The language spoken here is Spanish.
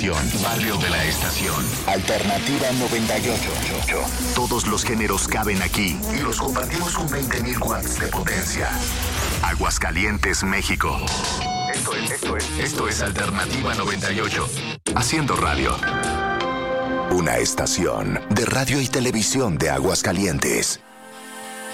Barrio de la Estación. Alternativa 98.8. Todos los géneros caben aquí y los compartimos con 20.000 watts de potencia. Aguascalientes, México. Esto es Alternativa 98. Haciendo radio. Una estación de radio y televisión de Aguascalientes.